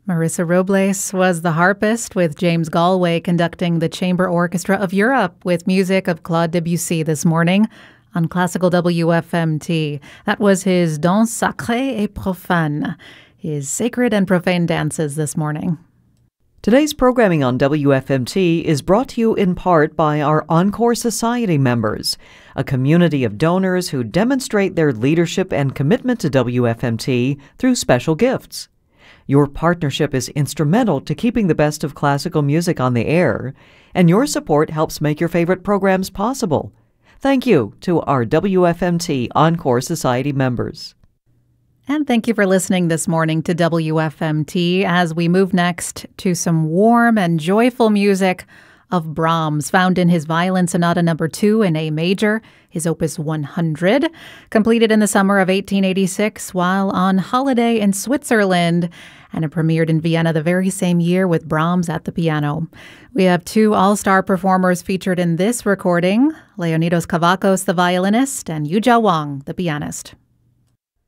Marissa Robles was the harpist, with James Galway conducting the Chamber Orchestra of Europe with music of Claude Debussy this morning on Classical WFMT. That was his Danse Sacrée et Profane, his sacred and profane dances this morning. Today's programming on WFMT is brought to you in part by our Encore Society members, a community of donors who demonstrate their leadership and commitment to WFMT through special gifts. Your partnership is instrumental to keeping the best of classical music on the air, and your support helps make your favorite programs possible. Thank you to our WFMT Encore Society members. And thank you for listening this morning to WFMT as we move next to some warm and joyful music of Brahms, found in his Violin Sonata No. 2 in A major, his Opus 100, completed in the summer of 1886 while on holiday in Switzerland, and it premiered in Vienna the very same year with Brahms at the piano. We have two all-star performers featured in this recording, Leonidas Kavakos, the violinist, and Yu Jia Wang, the pianist.